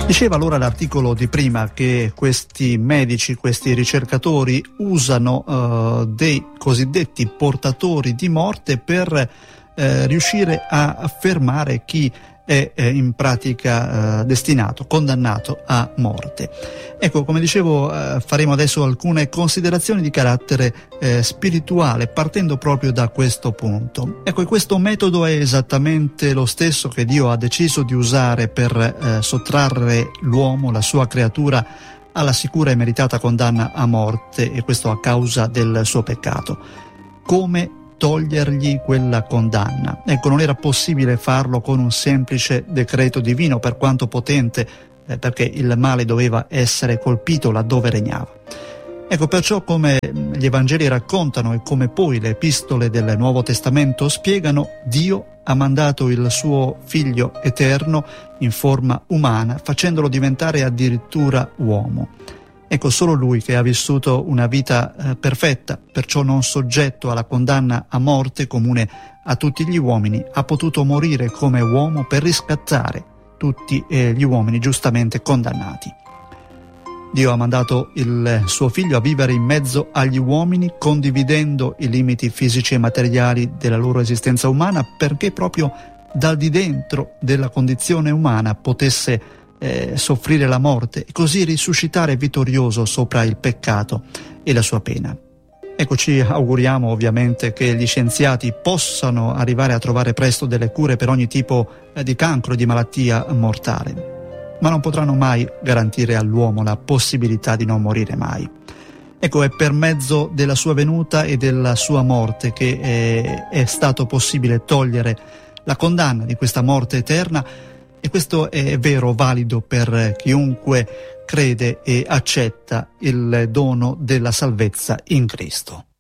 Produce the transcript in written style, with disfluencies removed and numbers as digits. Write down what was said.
Diceva allora l'articolo di prima che questi medici, questi ricercatori usano dei cosiddetti portatori di morte per riuscire a fermare chi è in pratica destinato, condannato a morte. Ecco, come dicevo, faremo adesso alcune considerazioni di carattere spirituale, partendo proprio da questo punto. Ecco, e questo metodo è esattamente lo stesso che Dio ha deciso di usare per sottrarre l'uomo, la sua creatura, alla sicura e meritata condanna a morte, e questo a causa del suo peccato. Come togliergli quella condanna? Ecco, non era possibile farlo con un semplice decreto divino, per quanto potente, perché il male doveva essere colpito laddove regnava. Ecco, perciò, come gli Evangeli raccontano e come poi le epistole del Nuovo Testamento spiegano, Dio ha mandato il suo Figlio eterno in forma umana, facendolo diventare addirittura uomo. Ecco, solo Lui, che ha vissuto una vita perfetta, perciò non soggetto alla condanna a morte comune a tutti gli uomini, ha potuto morire come uomo per riscattare tutti gli uomini giustamente condannati. Dio ha mandato il suo Figlio a vivere in mezzo agli uomini, condividendo i limiti fisici e materiali della loro esistenza umana, perché proprio dal di dentro della condizione umana potesse soffrire la morte e così risuscitare vittorioso sopra il peccato e la sua pena. Ecco, ci auguriamo ovviamente che gli scienziati possano arrivare a trovare presto delle cure per ogni tipo di cancro e di malattia mortale, ma non potranno mai garantire all'uomo la possibilità di non morire mai. Ecco, è per mezzo della sua venuta e della sua morte che è stato possibile togliere la condanna di questa morte eterna, e questo è vero, valido per chiunque crede e accetta il dono della salvezza in Cristo.